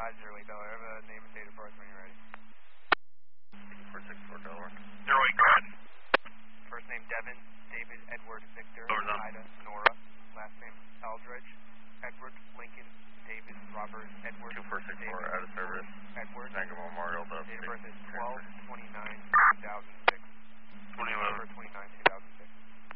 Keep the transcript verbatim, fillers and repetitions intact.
five zero eight Delaware. I have a name and date of birth when you're ready. four six four Delaware. zero eight, go ahead. First name Devin, David, Edward, Victor, Doors up. Ida, Nora. Last name Eldridge, Edward, Lincoln, David, Robert, Edward, two four six four, David, out of